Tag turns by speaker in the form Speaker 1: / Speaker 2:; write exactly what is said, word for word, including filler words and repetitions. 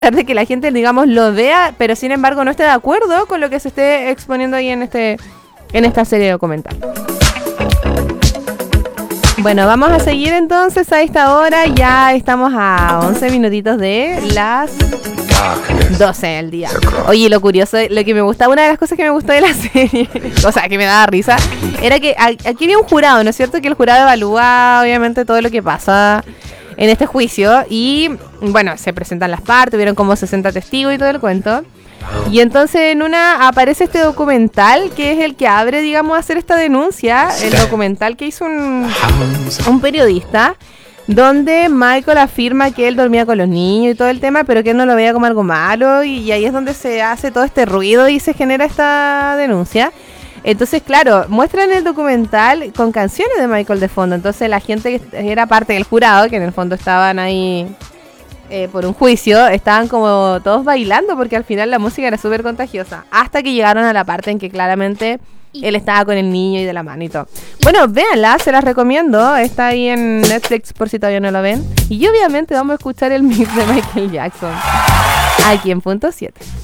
Speaker 1: de que la gente, digamos, lo vea, pero sin embargo no esté de acuerdo con lo que se esté exponiendo ahí en este en esta serie documental. Bueno, vamos a seguir entonces a esta hora. Ya estamos a once minutitos de las doce del día. Oye, lo curioso, lo que me gusta, una de las cosas que me gustó de la serie, o sea, que me daba risa, era que aquí había un jurado, ¿no es cierto? Que el jurado evalúa, obviamente, todo lo que pasa en este juicio. Y, bueno, se presentan las partes, vieron como sesenta testigos y todo el cuento. Y entonces en una aparece este documental que es el que abre, digamos, a hacer esta denuncia. El documental que hizo un, un periodista, donde Michael afirma que él dormía con los niños y todo el tema, pero que él no lo veía como algo malo. Y, y ahí es donde se hace todo este ruido y se genera esta denuncia. Entonces, claro, muestran el documental con canciones de Michael de fondo. Entonces la gente que era parte del jurado, que en el fondo estaban ahí eh, por un juicio, estaban como todos bailando porque al final la música era súper contagiosa. Hasta que llegaron a la parte en que claramente él estaba con el niño y de la mano y todo. Bueno, véanla, se las recomiendo. Está ahí en Netflix por si todavía no lo ven. Y obviamente vamos a escuchar el mix de Michael Jackson aquí en Punto siete.